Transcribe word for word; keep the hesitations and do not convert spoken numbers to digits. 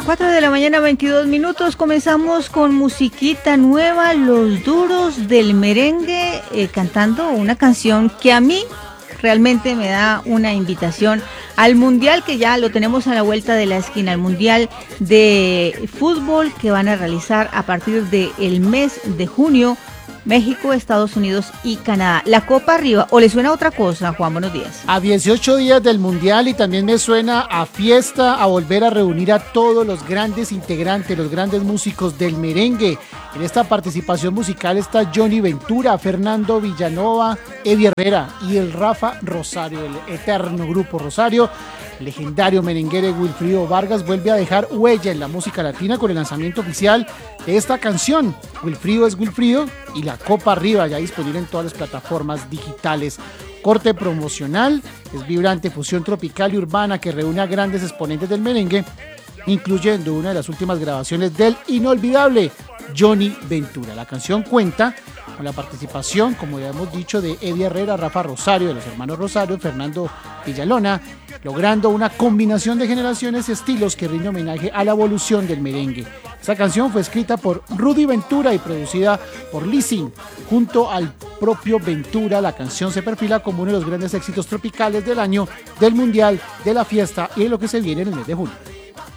cuatro de la mañana, veintidós minutos. Comenzamos con musiquita nueva, Los Duros del Merengue, eh, cantando una canción que a mí realmente me da una invitación al Mundial, que ya lo tenemos a la vuelta de la esquina, al Mundial de Fútbol que van a realizar a partir del mes de junio, México, Estados Unidos y Canadá. La Copa arriba. ¿O le suena otra cosa, Juan? Buenos días. A dieciocho días del Mundial, y también me suena a fiesta, a volver a reunir a todos los grandes integrantes, los grandes músicos del merengue. En esta participación musical está Johnny Ventura, Fernando Villanova, Eddie Herrera y el Rafa Rosario, el eterno grupo Rosario. El legendario merenguero Wilfrido Vargas vuelve a dejar huella en la música latina con el lanzamiento oficial de esta canción. Wilfrido es Wilfrido y La Copa Arriba, ya disponible en todas las plataformas digitales. Corte promocional, es vibrante fusión tropical y urbana que reúne a grandes exponentes del merengue, incluyendo una de las últimas grabaciones del inolvidable Johnny Ventura. La canción cuenta con la participación, como ya hemos dicho, de Eddie Herrera, Rafa Rosario, de los hermanos Rosario, Fernando Villalona, logrando una combinación de generaciones y estilos que rinde homenaje a la evolución del merengue. Esta canción fue escrita por Rudy Ventura y producida por Lizzy. Junto al propio Ventura, la canción se perfila como uno de los grandes éxitos tropicales del año, del Mundial, de la fiesta y de lo que se viene en el mes de junio.